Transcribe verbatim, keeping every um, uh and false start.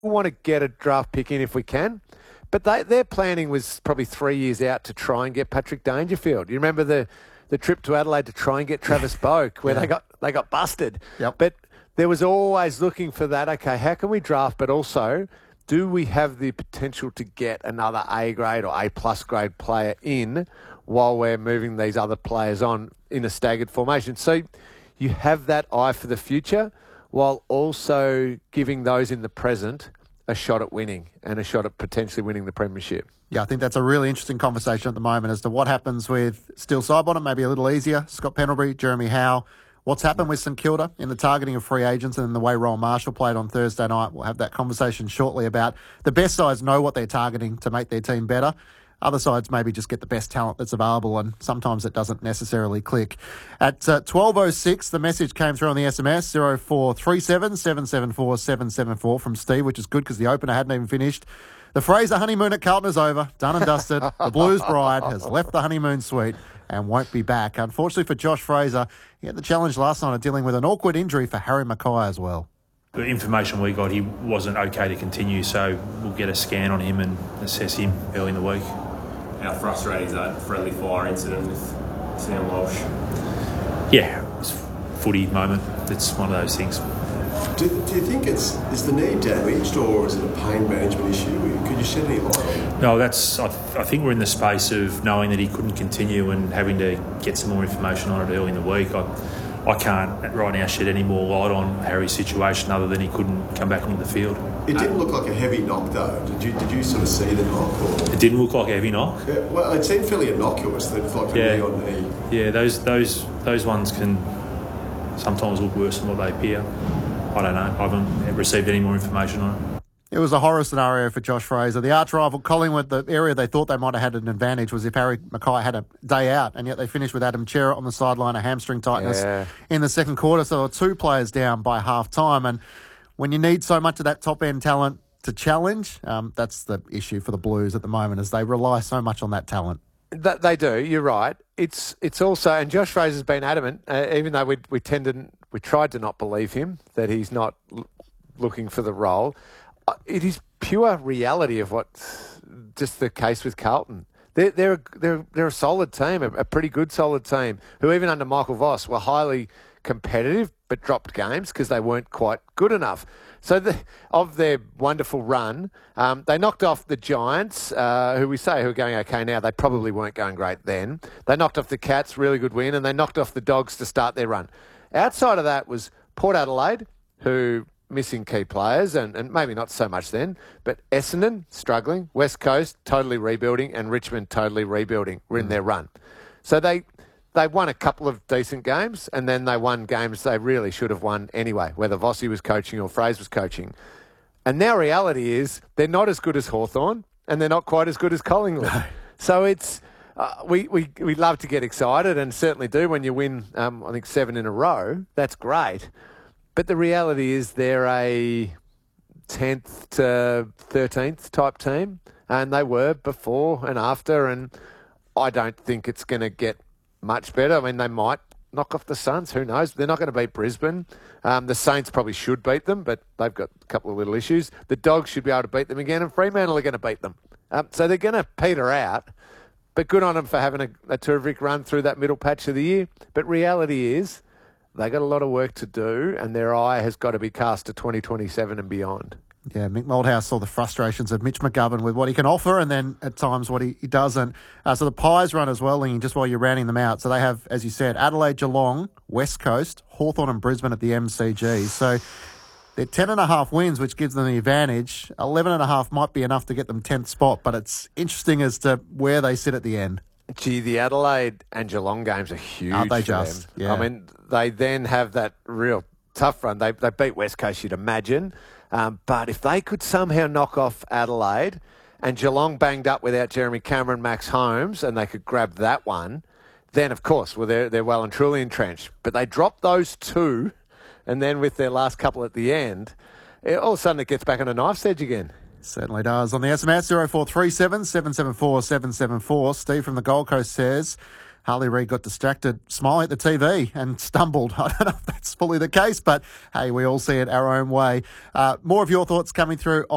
want to get a draft pick in if we can. But they, their planning was probably three years out to try and get Patrick Dangerfield. You remember the, the trip to Adelaide to try and get Travis Boak, where yeah. they got they got busted. Yep. But there was always looking for that. Okay, how can we draft? But also, do we have the potential to get another A grade or A plus grade player in while we're moving these other players on in a staggered formation? So you have that eye for the future while also giving those in the present a shot at winning and a shot at potentially winning the premiership. Yeah, I think that's a really interesting conversation at the moment as to what happens with Steele Sidebottom, maybe a little easier, Scott Pendlebury, Jeremy Howe. What's happened with St Kilda in the targeting of free agents and the way Rowan Marshall played on Thursday night. We'll have that conversation shortly about the best sides know what they're targeting to make their team better. Other sides maybe just get the best talent that's available, and sometimes it doesn't necessarily click. At uh, twelve oh six, the message came through on the S M S, zero four three seven, seven seven four, seven seven four from Steve, which is good because the opener hadn't even finished. The Fraser honeymoon at Carlton is over, done and dusted. The Blues bride has left the honeymoon suite and won't be back. Unfortunately for Josh Fraser, he had the challenge last night of dealing with an awkward injury for Harry Mackay as well. The information we got, he wasn't okay to continue, so we'll get a scan on him and assess him early in the week. How frustrating is that friendly fire incident with Sam Walsh? Yeah, it's a footy moment. It's one of those things. Do, do you think it's is the knee damaged or is it a pain management issue? Could you shed any light on it? No, that's. I, I think we're in the space of knowing that he couldn't continue and having to get some more information on it early in the week. I, I can't right now shed any more light on Harry's situation other than he couldn't come back onto the field. It didn't look like a heavy knock though. Did you did you sort of see the knock? Or? It didn't look like a heavy knock. Yeah, well, it seemed fairly innocuous. That it's like a yeah. knee on knee. Yeah, those those those ones can sometimes look worse than what they appear. I don't know. I haven't received any more information on it. It was a horror scenario for Josh Fraser. The arch rival Collingwood, the area they thought they might have had an advantage was if Harry Mackay had a day out, and yet they finished with Adam Chera on the sideline, a hamstring tightness yeah. in the second quarter. So there were two players down by half time. And when you need so much of that top end talent to challenge, um, that's the issue for the Blues at the moment, as they rely so much on that talent. That they do. You're right. It's it's also, and Josh Fraser's been adamant, uh, even though we we tended we tried to not believe him that he's not l- looking for the role. Uh, it is pure reality of what's just the case with Carlton. They're they're a, they're they're a solid team, a, a pretty good solid team, who even under Michael Voss were highly competitive but dropped games because they weren't quite good enough. So the, of their wonderful run, um, they knocked off the Giants, uh, who we say who are going okay now. They probably weren't going great then. They knocked off the Cats, really good win, and they knocked off the Dogs to start their run. Outside of that was Port Adelaide, who missing key players, and, and maybe not so much then, but Essendon, struggling, West Coast, totally rebuilding, and Richmond, totally rebuilding, were in mm. their run. So they... They won a couple of decent games, and then they won games they really should have won anyway, whether Vossi was coaching or Fraser was coaching. And now reality is they're not as good as Hawthorn, and they're not quite as good as Collingwood. No. So it's uh, we, we, we love to get excited, and certainly do when you win, um, I think, seven in a row. That's great. But the reality is they're a tenth to thirteenth type team, and they were before and after, and I don't think it's going to get much better. I mean, they might knock off the Suns. Who knows? They're not going to beat Brisbane. Um, the Saints probably should beat them, but they've got a couple of little issues. The Dogs should be able to beat them again, and Fremantle are going to beat them. Um, so they're going to peter out, but good on them for having a, a terrific run through that middle patch of the year. But reality is they got a lot of work to do, and their eye has got to be cast to twenty twenty-seven and beyond. Yeah, Mick Moldhouse saw the frustrations of Mitch McGovern with what he can offer and then at times what he, he doesn't. Uh, so the Pies run as well, Lingy, just while you're rounding them out. So they have, as you said, Adelaide, Geelong, West Coast, Hawthorn and Brisbane at the M C G. So they're ten and a half wins, which gives them the advantage. eleven and a half might be enough to get them tenth spot, but it's interesting as to where they sit at the end. Gee, the Adelaide and Geelong games are huge. Aren't they for just? them. Yeah. I mean, they then have that real tough run. They, they beat West Coast, you'd imagine. Um, but if they could somehow knock off Adelaide and Geelong banged up without Jeremy Cameron, Max Holmes, and they could grab that one, then, of course, well, they're, they're well and truly entrenched. But they dropped those two, and then with their last couple at the end, it, all of a sudden it gets back on a knife's edge again. Certainly does. On the S M S, zero four three seven, seven seven four, seven seven four, Steve from the Gold Coast says Harley Reid got distracted smiling at the T V and stumbled. I don't know if that's fully the case, but hey, we all see it our own way. Uh, more of your thoughts coming through